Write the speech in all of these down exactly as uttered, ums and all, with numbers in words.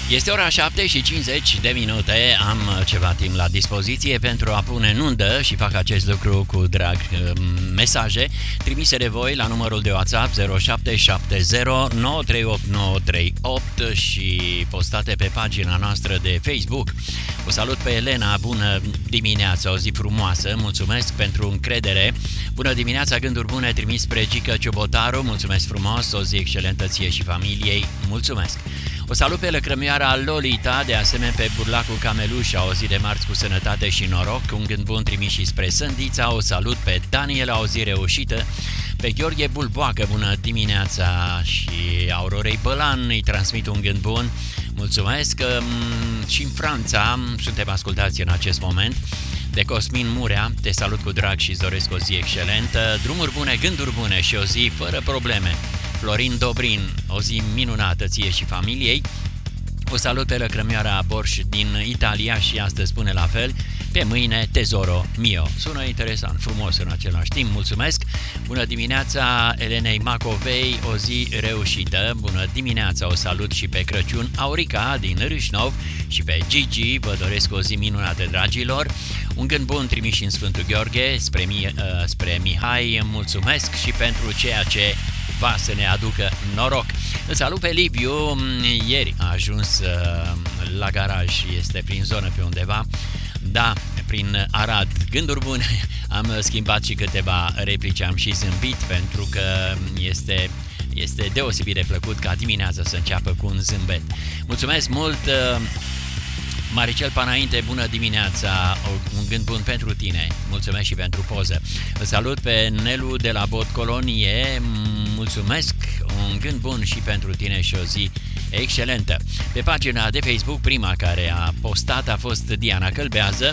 Este ora șapte și cincizeci de minute, am ceva timp la dispoziție pentru a pune în undă și fac acest lucru cu drag mesaje trimise de voi la numărul de WhatsApp zero șapte șapte zero nouă trei opt nouă trei opt și postate pe pagina noastră de Facebook. O salut pe Elena, bună dimineața, o zi frumoasă, mulțumesc pentru încredere. Bună dimineața, gânduri bune trimis spre Gică Ciobotaru, mulțumesc frumos, o zi excelentă ție și familiei, mulțumesc. O salut pe lăcrămioara Lolita, de asemenea pe burlacul Camelușa, o zi de marți cu sănătate și noroc, un gând bun trimis și spre Sândița, o salut pe Daniela, o zi reușită, pe Gheorghe Bulboacă, bună dimineața, și Aurorei Bălan îi transmit un gând bun, mulțumesc. Și în Franța suntem ascultați în acest moment de Cosmin Murea, te salut cu drag și îți doresc o zi excelentă, drumuri bune, gânduri bune și o zi fără probleme. Florin Dobrin, o zi minunată ție și familiei. O salut pe lăcrămioara Borș din Italia și astăzi spune la fel, pe mâine tesoro mio. Sună interesant, frumos în același timp, mulțumesc. Bună dimineața Elenei Macovei, o zi reușită. Bună dimineața, o salut și pe Crăciun Aurica din Râșnov și pe Gigi, vă doresc o zi minunată, dragilor. Un gând bun trimis în Sfântul Gheorghe spre, Mi- uh, spre Mihai, mulțumesc și pentru ceea ce va să ne aducă noroc. Îl salut pe Liviu, ieri a ajuns uh, la garaj, este prin zonă pe undeva, da, prin Arad. Gânduri bune, am schimbat și câteva replici, am și zâmbit pentru că este, este deosebit de plăcut ca dimineața să înceapă cu un zâmbet. Mulțumesc mult, uh, Maricel Panainte, bună dimineața, un gând bun pentru tine, mulțumesc și pentru poză. Îl salut pe Nelu de la Bot Colonie, mulțumesc, un gând bun și pentru tine și o zi excelentă. Pe pagina de Facebook, prima care a postat a fost Diana Călbează.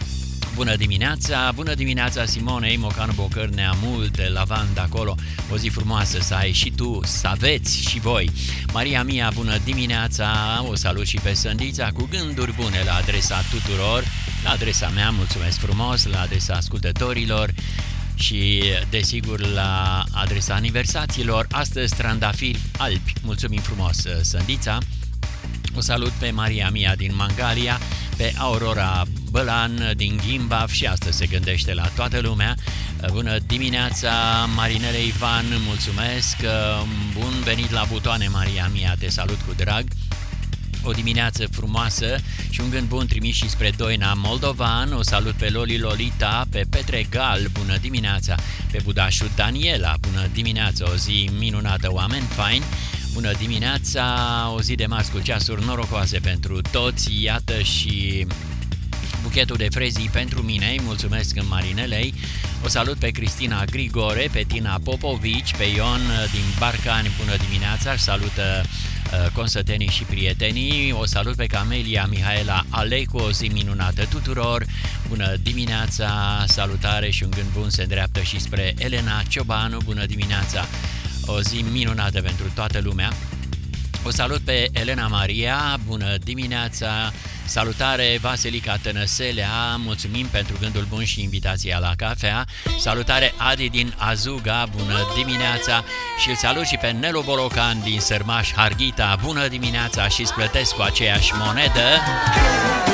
Bună dimineața, bună dimineața Simonei, Mocanu Bocărnea, multe lavandă acolo, o zi frumoasă să ai și tu, să aveți și voi. Maria Mia, bună dimineața, o salut și pe Sândița cu gânduri bune la adresa tuturor, la adresa mea, mulțumesc frumos, la adresa ascultătorilor și, desigur, la adresa aniversaților, astăzi trandafiri albi, mulțumim frumos Sândița. O salut pe Maria Mia din Mangalia, pe Aurora Bălan din Ghimbaf și astăzi se gândește la toată lumea. Bună dimineața Marinele Ivan, mulțumesc, bun venit la butoane Maria Mia, te salut cu drag. O dimineață frumoasă și un gând bun trimis și spre Doina Moldovan. O salut pe Loli Lolita, pe Petre Gal, bună dimineața, pe Budașul Daniela, bună dimineața, o zi minunată, oameni faini. Bună dimineața, o zi de marți cu ceasuri norocoase pentru toți, iată și buchetul de frezii pentru mine, mulțumesc în Marinelei. O salut pe Cristina Grigore, pe Tina Popovici, pe Ion din Barcani, bună dimineața, salută uh, consătenii și prietenii. O salut pe Camelia Mihaela Alecu, o zi minunată tuturor, bună dimineața, salutare și un gând bun se îndreaptă și spre Elena Ciobanu, bună dimineața, o zi minunată pentru toată lumea. O salut pe Elena Maria, bună dimineața, salutare Vasilica Tănăselea, mulțumim pentru gândul bun și invitația la cafea. Salutare Adi din Azuga, bună dimineața, și îl salut și pe Nelu Bolocan din Sărmaș Harghita, bună dimineața și îți plătesc cu aceeași monedă.